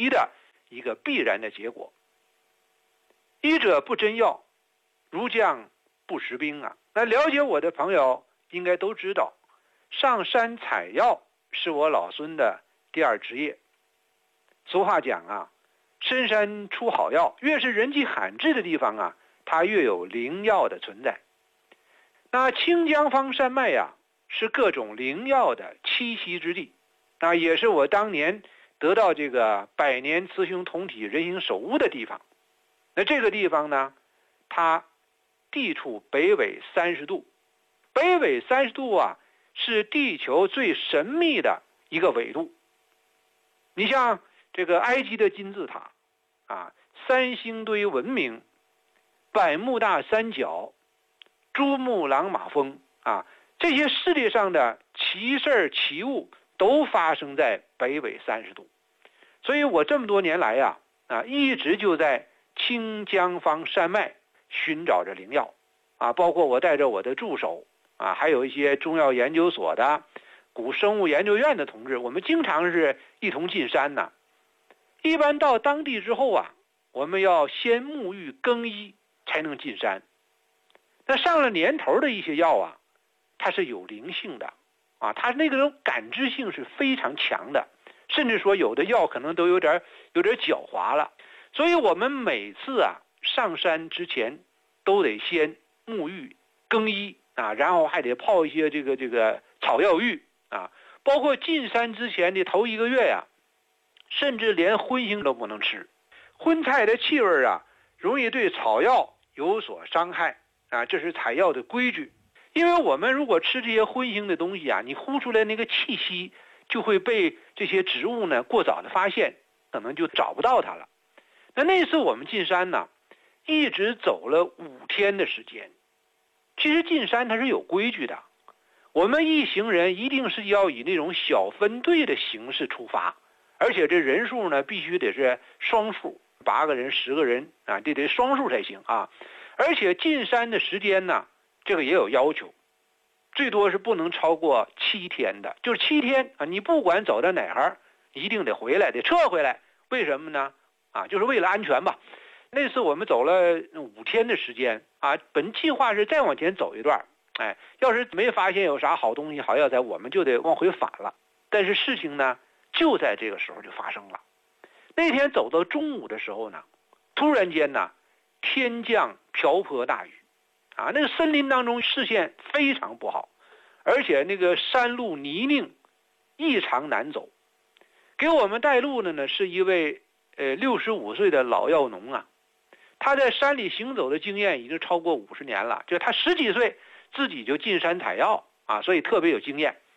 期的一个必然的结果。医者不珍药，如将不识兵啊。那了解我的朋友应该都知道，上山采药是我老孙的第二职业。俗话讲啊，深山出好药，越是人迹罕至的地方啊，它越有灵药的存在。那清江坊山脉呀，是各种灵药的栖息之地，也是我当年得到这个百年雌雄同体人形手屋的地方。那这个地方呢，它地处北纬30度，北纬30度啊，是地球最神秘的一个纬度。你像这个埃及的金字塔啊，三星堆文明，百慕大三角，珠穆朗玛峰啊，这些世界上的奇事奇物都发生在北纬30度。所以我这么多年来呀，一直就在清江坊山脉寻找着灵药啊，包括我带着我的助手啊，还有一些中药研究所的、古生物研究院的同志，我们经常是一同进山呢。一般到当地之后啊，我们要先沐浴更衣才能进山。那上了年头的一些药啊，它是有灵性的啊，它那个感知性是非常强的，甚至说有的药可能都有点狡猾了。所以我们每次啊上山之前都得先沐浴更衣啊，然后还得泡一些这个草药浴啊，包括进山之前的头1个月呀，甚至连荤腥都不能吃。荤菜的气味啊，容易对草药有所伤害啊，这是采药的规矩。因为我们如果吃这些荤腥的东西啊，你呼出来那个气息就会被这些植物呢过早的发现，可能就找不到它了。那次我们进山呢，一直走了5天的时间。其实进山它是有规矩的，我们一行人一定是要以那种小分队的形式出发，而且这人数呢必须得是双数，8个人、10个人啊，这得双数才行啊。而且进山的时间呢，这个也有要求，最多是不能超过7天的，就是7天啊，你不管走到哪儿，一定得回来，得撤回来。为什么呢？就是为了安全吧。那次我们走了5天的时间啊，本计划是再往前走一段，要是没发现有啥好东西好药材，我们就得往回返了。但是事情呢，就在这个时候就发生了。那天走到中午的时候呢，突然间呢，天降瓢泼大雨啊，那个森林当中视线非常不好，而且那个山路泥泞，异常难走。给我们带路的呢是一位65岁的老药农啊，他在山里行走的经验已经超过50年了，就他10几岁自己就进山采药啊，所以特别有经验。